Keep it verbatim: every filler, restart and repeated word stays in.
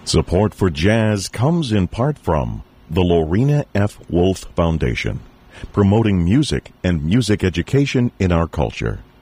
Support for jazz comes in part from the Lorena F. Wolf Foundation, promoting music and music education in our culture.